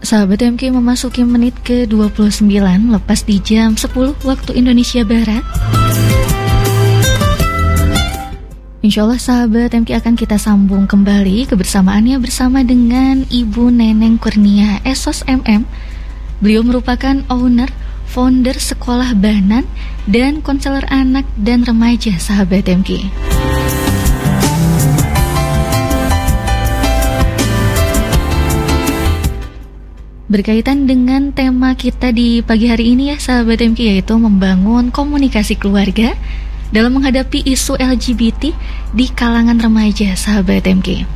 Sahabat MK memasuki menit ke-29 lepas di jam 10 waktu Indonesia Barat. Insya Allah sahabat MK akan kita sambung kembali kebersamaannya bersama dengan Ibu Neneng Kurnia Esos MM. Beliau merupakan owner, founder Sekolah Banan dan konselor anak dan remaja sahabat MK. Berkaitan dengan tema kita di pagi hari ini ya sahabat MK, yaitu membangun komunikasi keluarga dalam menghadapi isu LGBT di kalangan remaja sahabat MK.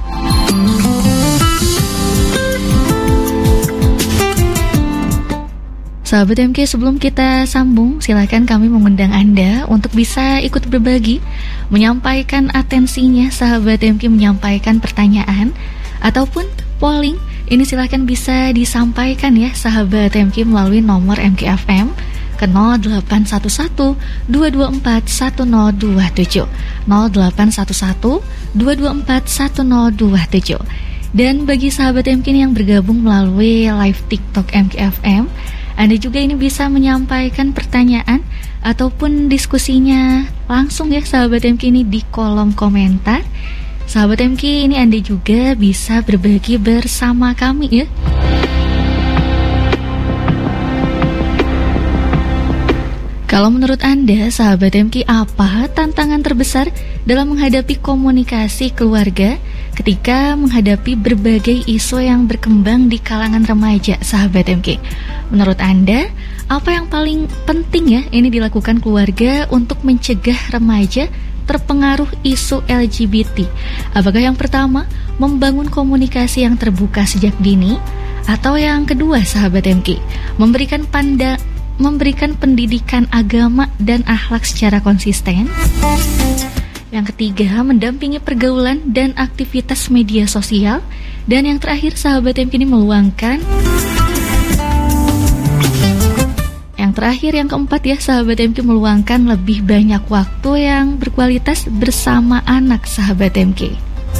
Sahabat MK, sebelum kita sambung, silakan kami mengundang Anda untuk bisa ikut berbagi, menyampaikan atensinya sahabat MK, menyampaikan pertanyaan ataupun polling. Ini silakan bisa disampaikan ya sahabat MK melalui nomor MKFM ke 0811 224 1027 0811 224 1027. Dan bagi sahabat MK yang bergabung melalui live TikTok MKFM, Anda juga ini bisa menyampaikan pertanyaan ataupun diskusinya langsung ya sahabat MK ini di kolom komentar. Sahabat MK, ini Anda juga bisa berbagi bersama kami ya. Kalau menurut Anda, sahabat MK, apa tantangan terbesar dalam menghadapi komunikasi keluarga ketika menghadapi berbagai isu yang berkembang di kalangan remaja, sahabat MK? Menurut Anda, apa yang paling penting ya ini dilakukan keluarga untuk mencegah remaja terpengaruh isu LGBT? Apakah yang pertama, membangun komunikasi yang terbuka sejak dini, atau yang kedua sahabat MK, memberikan pendidikan agama dan akhlak secara konsisten? Yang ketiga, mendampingi pergaulan dan aktivitas media sosial. Dan yang terakhir sahabat MK ini meluangkan yang keempat ya sahabat MK, meluangkan lebih banyak waktu yang berkualitas bersama anak sahabat MK.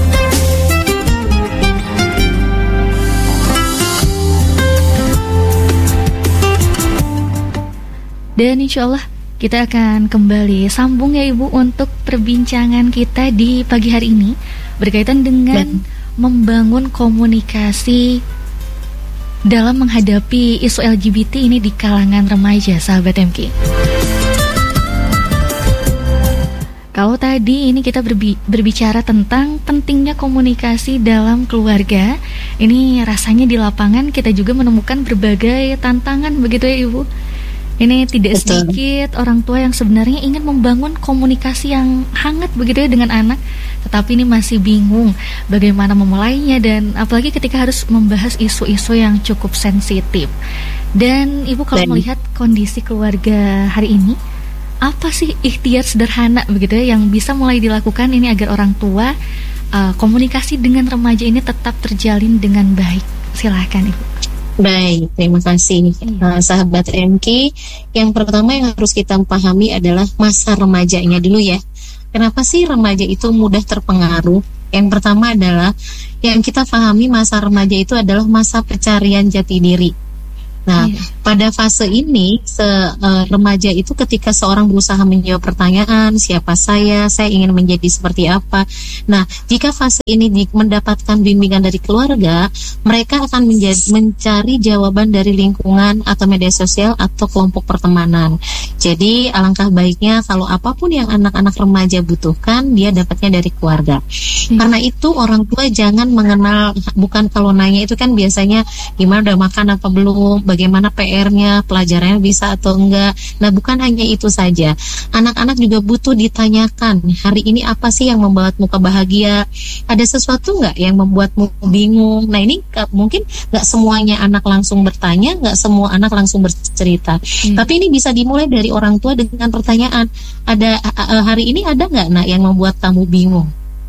Dan insya Allah kita akan kembali sambung ya Ibu untuk perbincangan kita di pagi hari ini berkaitan dengan membangun komunikasi dalam menghadapi isu LGBT ini di kalangan remaja sahabat MK. Kalau tadi ini kita berbicara tentang pentingnya komunikasi dalam keluarga, ini rasanya di lapangan kita juga menemukan berbagai tantangan begitu ya Ibu. Ini tidak sedikit orang tua yang sebenarnya ingin membangun komunikasi yang hangat begitu ya dengan anak, tetapi ini masih bingung bagaimana memulainya, dan apalagi ketika harus membahas isu-isu yang cukup sensitif. Dan Ibu kalau melihat kondisi keluarga hari ini, apa sih ikhtiar sederhana begitu ya yang bisa mulai dilakukan ini agar orang tua komunikasi dengan remaja ini tetap terjalin dengan baik? Silakan Ibu. Baik, terima kasih sahabat MK. Yang pertama yang harus kita pahami adalah masa remajanya dulu ya. Kenapa sih remaja itu mudah terpengaruh? Yang pertama adalah yang kita pahami masa remaja itu adalah masa pencarian jati diri. Nah, pada fase ini remaja itu ketika seorang berusaha menjawab pertanyaan, siapa saya ingin menjadi seperti apa. Nah, jika fase ini mendapatkan bimbingan dari keluarga, mereka akan mencari jawaban dari lingkungan atau media sosial atau kelompok pertemanan. Jadi, alangkah baiknya kalau apapun yang anak-anak remaja butuhkan, dia dapatnya dari keluarga. Karena itu orang tua jangan mengenal, bukan kalau nanya itu kan biasanya gimana, udah makan apa belum, bagaimana PR-nya, pelajarannya bisa atau enggak. Nah, bukan hanya itu saja. Anak-anak juga butuh ditanyakan, hari ini apa sih yang membuatmu bahagia? Ada sesuatu enggak yang membuatmu bingung? Nah, ini mungkin enggak semuanya anak langsung bertanya, enggak semua anak langsung bercerita. Tapi ini bisa dimulai dari orang tua dengan pertanyaan, hari ini ada enggak nak yang membuat kamu bingung?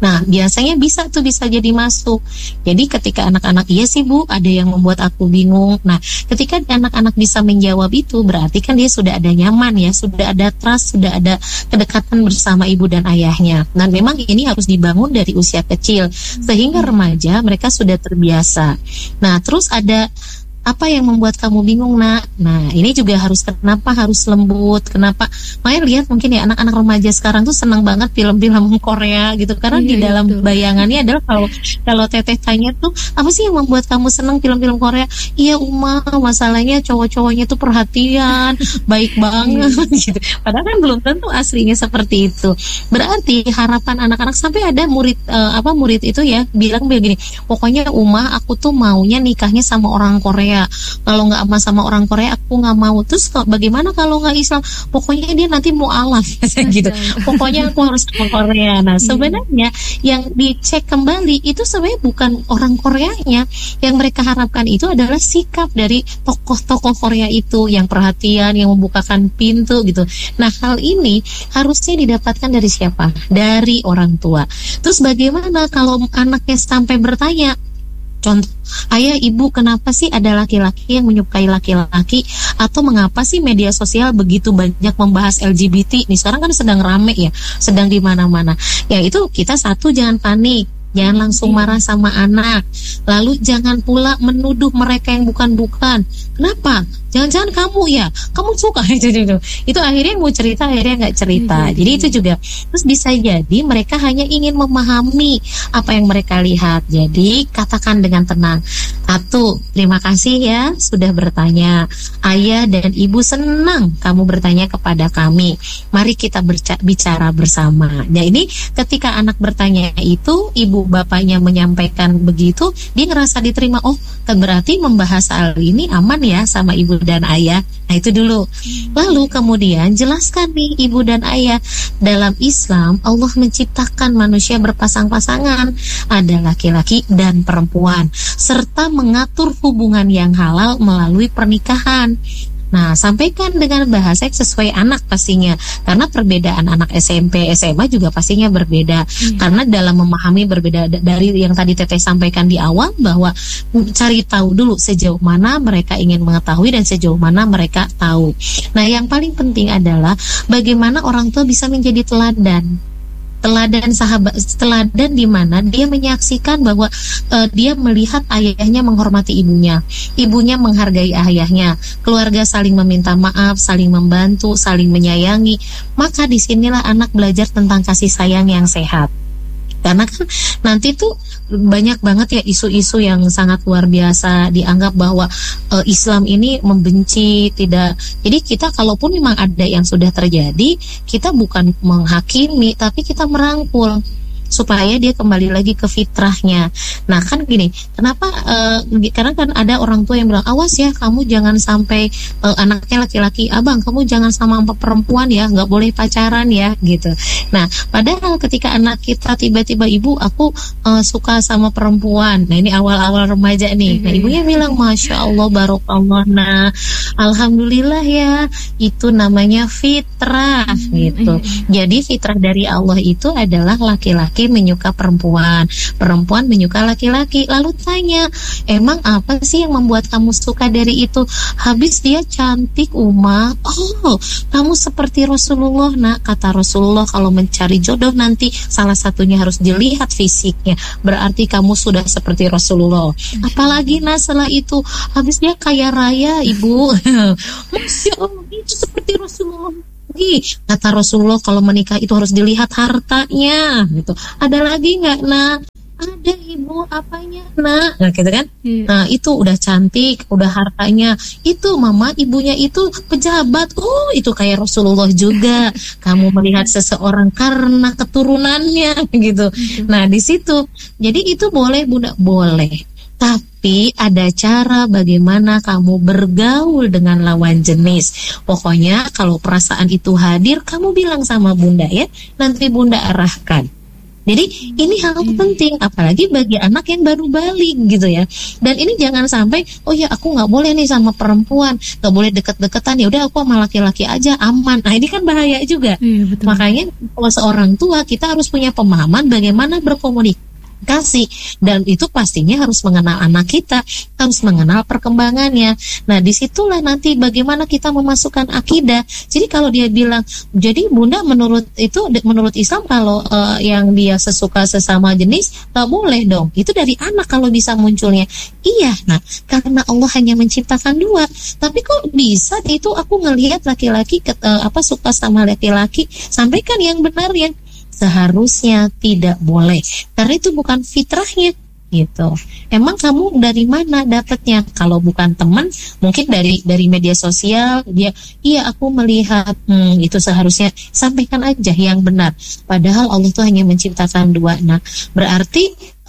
Nah, biasanya bisa jadi masuk. Jadi ketika anak-anak, iya sih Bu, ada yang membuat aku bingung. Nah, ketika anak-anak bisa menjawab itu, berarti kan dia sudah ada nyaman ya, sudah ada trust, sudah ada kedekatan bersama ibu dan ayahnya. Nah, memang ini harus dibangun dari usia kecil, sehingga remaja mereka sudah terbiasa. Nah, terus ada apa yang membuat kamu bingung nak? Nah ini juga kenapa harus lembut? Kenapa? Makanya lihat mungkin ya anak-anak remaja sekarang tuh senang banget film-film Korea gitu. Karena di dalam bayangannya adalah kalau teteh tanya tuh apa sih yang membuat kamu senang film-film Korea? Iya Uma, masalahnya cowok-cowoknya tuh perhatian, baik banget gitu. Padahal kan belum tentu aslinya seperti itu. Berarti harapan anak-anak sampai ada murid itu ya bilang begini, pokoknya Uma aku tuh maunya nikahnya sama orang Korea. Kalau nggak sama orang Korea aku nggak mau. Terus bagaimana kalau nggak Islam? Pokoknya dia nanti mau alaf gitu. Pokoknya aku harus sama Korea. Nah sebenarnya yang dicek kembali itu sebenarnya bukan orang Koreanya. Yang mereka harapkan itu adalah sikap dari tokoh-tokoh Korea itu yang perhatian, yang membukakan pintu gitu. Nah hal ini harusnya didapatkan dari siapa? Dari orang tua. Terus bagaimana kalau anaknya sampai bertanya, contoh, ayah ibu kenapa sih ada laki-laki yang menyukai laki-laki, atau mengapa sih media sosial begitu banyak membahas LGBT? Nih sekarang kan sedang rame ya, sedang di mana-mana. Ya itu kita jangan panik, jangan langsung marah sama anak. Lalu jangan pula menuduh mereka yang bukan-bukan. Kenapa? Jangan-jangan kamu ya, kamu suka itu akhirnya mau cerita akhirnya nggak cerita. Jadi itu juga. Terus bisa jadi mereka hanya ingin memahami apa yang mereka lihat. Jadi katakan dengan tenang, satu, terima kasih ya sudah bertanya. Ayah dan ibu senang kamu bertanya kepada kami. Mari kita bicara bersama. Nah ini ketika anak bertanya itu, ibu bapaknya menyampaikan begitu, dia ngerasa diterima. Oh berarti membahas hal ini aman ya sama ibu dan ayah. Nah itu dulu. Lalu kemudian jelaskan nih ibu dan ayah, dalam Islam Allah menciptakan manusia berpasang-pasangan, ada laki-laki dan perempuan, serta mengatur hubungan yang halal melalui pernikahan. Nah, sampaikan dengan bahasa sesuai anak pastinya, karena perbedaan anak SMP, SMA juga pastinya berbeda. Karena dalam memahami berbeda dari yang tadi Teteh sampaikan di awal, bahwa cari tahu dulu sejauh mana mereka ingin mengetahui dan sejauh mana mereka tahu. Nah, yang paling penting adalah bagaimana orang tua bisa menjadi teladan di mana dia menyaksikan bahwa dia melihat ayahnya menghormati ibunya menghargai ayahnya, keluarga saling meminta maaf, saling membantu, saling menyayangi. Maka disinilah anak belajar tentang kasih sayang yang sehat. Karena kan nanti tuh banyak banget ya isu-isu yang sangat luar biasa, dianggap bahwa Islam ini membenci, tidak. Jadi kita kalaupun memang ada yang sudah terjadi, kita bukan menghakimi, tapi kita merangkul supaya dia kembali lagi ke fitrahnya. Nah kan gini, kenapa? Karena kan ada orang tua yang bilang, awas ya kamu jangan sampai anaknya laki-laki, abang kamu jangan sama perempuan ya, nggak boleh pacaran ya gitu. Nah padahal ketika anak kita tiba-tiba, ibu aku suka sama perempuan. Nah ini awal-awal remaja nih. Nah ibunya bilang, masya Allah barokallah, nah alhamdulillah ya, itu namanya fitrah gitu. Jadi fitrah dari Allah itu adalah laki-laki menyuka perempuan, perempuan menyuka laki-laki. Lalu tanya, emang apa sih yang membuat kamu suka dari itu? Habis dia cantik Uma. Oh, kamu seperti Rasulullah. Nah, kata Rasulullah kalau mencari jodoh nanti salah satunya harus dilihat fisiknya. Berarti kamu sudah seperti Rasulullah. Apalagi setelah itu, habis dia kaya raya ibu. Masya Allah, itu seperti Rasulullah. Kata Rasulullah kalau menikah itu harus dilihat hartanya gitu. Ada lagi nggak nak? Ada ibu, apanya nak? Nah gitu kan. Nah itu udah cantik, udah hartanya. Itu mama ibunya itu pejabat. Oh itu kayak Rasulullah juga. Kamu melihat seseorang karena keturunannya gitu. Nah di situ. Jadi itu boleh bunda, boleh. Tapi ada cara bagaimana kamu bergaul dengan lawan jenis. Pokoknya kalau perasaan itu hadir, kamu bilang sama bunda ya, nanti bunda arahkan. Jadi ini hal penting, apalagi bagi anak yang baru balik gitu ya. Dan ini jangan sampai, oh ya aku nggak boleh nih sama perempuan, nggak boleh deket-deketan, ya udah aku sama laki-laki aja aman. Nah ini kan bahaya juga. Betul. Makanya kalau seorang tua kita harus punya pemahaman bagaimana berkomunikasi, dan itu pastinya harus mengenal anak kita, harus mengenal perkembangannya. Nah disitulah nanti bagaimana kita memasukkan akidah. Jadi kalau dia bilang, jadi bunda menurut Islam kalau yang dia sesuka sesama jenis nggak boleh dong, itu dari anak kalau bisa munculnya. Iya, nah karena Allah hanya menciptakan dua, tapi kok bisa itu aku ngelihat laki-laki suka sama laki-laki, sampaikan yang benar ya. Seharusnya tidak boleh, karena itu bukan fitrahnya gitu. Emang kamu dari mana dapatnya? Kalau bukan teman, mungkin dari media sosial. Dia, iya aku melihat, itu seharusnya sampaikan aja yang benar. Padahal Allah tuh hanya menciptakan dua. Nah, berarti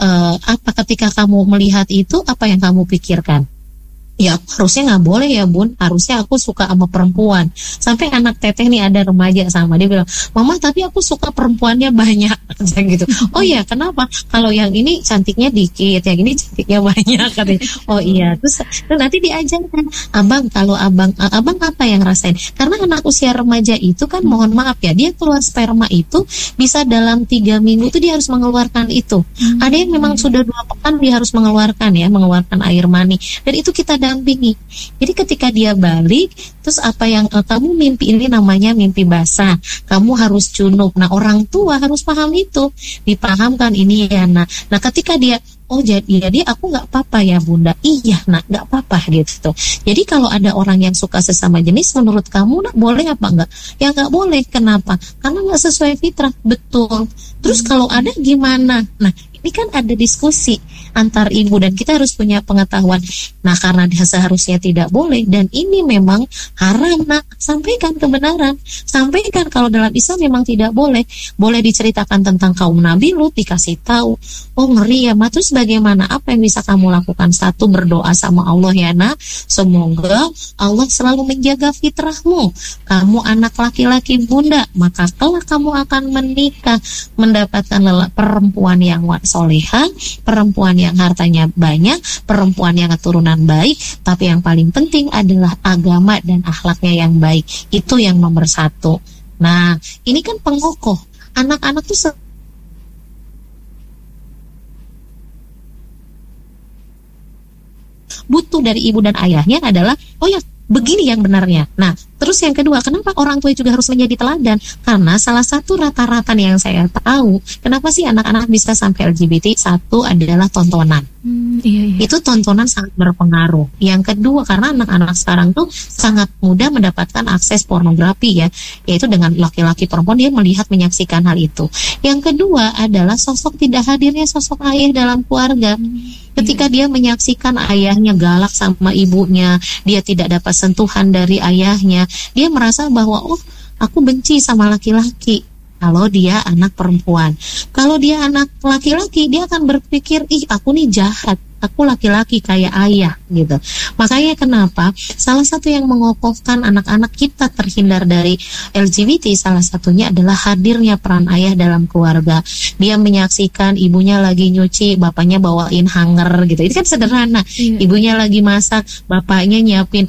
ketika kamu melihat itu, apa yang kamu pikirkan? Ya harusnya nggak boleh ya bun, harusnya aku suka sama perempuan. Sampai anak teteh nih ada remaja sama dia bilang, mama tapi aku suka perempuannya banyak gitu. Oh iya kenapa? Kalau yang ini cantiknya dikit, yang ini cantiknya banyak katanya. Oh iya, terus nanti diajarkan, abang kalau abang apa yang rasain? Karena anak usia remaja itu kan mohon maaf ya, dia keluar sperma itu bisa dalam 3 minggu tuh dia harus mengeluarkan itu. Ada yang memang sudah 2 pekan dia harus mengeluarkan air mani, dan itu kita dampingi. Jadi ketika dia balik, terus apa yang kamu mimpi, ini namanya mimpi basah, kamu harus junub. Nah orang tua harus paham itu, dipahamkan ini ya. Nah ketika dia, oh jadi aku nggak apa-apa ya bunda, iya nak nggak apa-apa gitu. Jadi kalau ada orang yang suka sesama jenis, menurut kamu nak boleh apa enggak? Ya nggak boleh. Kenapa? Karena nggak sesuai fitrah. Betul. Terus kalau ada gimana? Nah ini kan ada diskusi antar ibu, dan kita harus punya pengetahuan. Nah karena dia seharusnya tidak boleh, dan ini memang haram, nak sampaikan kebenaran, sampaikan kalau dalam Islam memang tidak boleh. Boleh diceritakan tentang kaum Nabi Lut, dikasih tahu, oh ngeri ya ma, terus bagaimana, apa yang bisa kamu lakukan? Satu, berdoa sama Allah ya nak, semoga Allah selalu menjaga fitrahmu. Kamu anak laki-laki bunda, maka kelak kamu akan menikah, mendapatkan perempuan yang solehah, perempuan yang hartanya banyak, perempuan yang keturunan baik, tapi yang paling penting adalah agama dan akhlaknya yang baik. Itu yang nomor 1. Nah, ini kan pengokoh. Anak-anak tuh butuh dari ibu dan ayahnya adalah, oh ya begini yang benarnya. Nah, terus yang kedua, kenapa orang tua juga harus menjadi teladan? Karena salah satu rata-rata yang saya tahu, kenapa sih anak-anak bisa sampai LGBT, satu adalah tontonan. Iya. Itu tontonan sangat berpengaruh. Yang kedua, karena anak-anak sekarang tuh sangat mudah mendapatkan akses pornografi ya, yaitu dengan laki-laki perempuan, dia melihat menyaksikan hal itu. Yang kedua adalah sosok tidak hadirnya sosok ayah dalam keluarga. Ketika dia menyaksikan ayahnya galak sama ibunya, dia tidak dapat sentuhan dari ayahnya, dia merasa bahwa oh aku benci sama laki-laki. Kalau dia anak perempuan, kalau dia anak laki-laki, dia akan berpikir, ih aku nih jahat, aku laki-laki kayak ayah gitu. Makanya kenapa salah satu yang mengokohkan anak-anak kita terhindar dari LGBT, salah satunya adalah hadirnya peran ayah dalam keluarga. Dia menyaksikan ibunya lagi nyuci, bapaknya bawain hanger gitu. Itu kan sederhana. Ibunya lagi masak, bapaknya nyiapin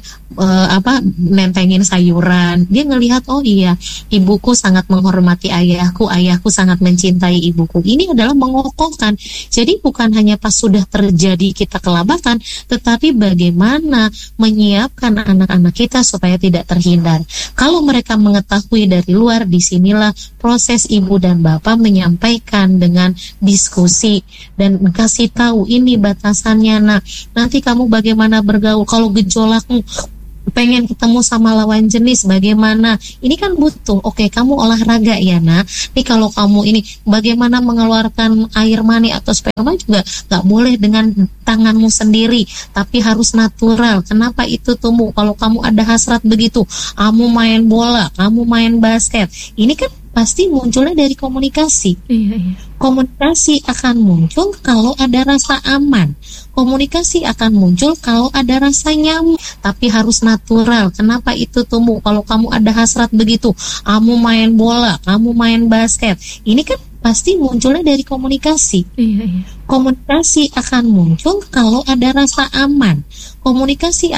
nentengin sayuran. Dia ngelihat, oh iya, ibuku sangat menghormati ayahku sangat mencintai ibuku. Ini adalah mengokohkan. Jadi bukan hanya pas sudah terjadi kita kelabakan, tetapi bagaimana menyiapkan anak-anak kita supaya tidak terhindar. Kalau mereka mengetahui dari luar, disinilah proses ibu dan bapak menyampaikan dengan diskusi dan kasih tahu ini batasannya. Nah, nanti kamu bagaimana bergaul, kalau gejolakmu pengen ketemu sama lawan jenis bagaimana, ini kan butuh, oke kamu olahraga ya nak, nih kalau kamu ini bagaimana mengeluarkan air mani atau sperma juga gak boleh dengan tanganmu sendiri, tapi harus natural. Kenapa itu tumbuh? Kalau kamu ada hasrat begitu, kamu main bola, kamu main basket, ini kan pasti munculnya dari komunikasi. Iya. Komunikasi akan muncul kalau ada rasa aman. Komunikasi akan muncul kalau ada rasa nyaman, tapi harus natural. Kenapa itu tumbuh? Kalau kamu ada hasrat begitu, kamu main bola, kamu main basket, ini kan pasti munculnya dari komunikasi. Iya, iya. Komunikasi akan muncul kalau ada rasa aman. Komunikasi